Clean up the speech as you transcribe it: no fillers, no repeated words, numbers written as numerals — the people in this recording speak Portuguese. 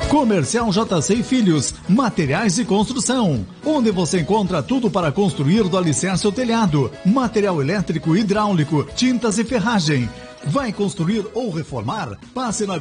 Comercial JC e Filhos, materiais de construção, onde você encontra tudo para construir do alicerce ao telhado, material elétrico e hidráulico, tintas e ferragem. Vai construir ou reformar? Passe na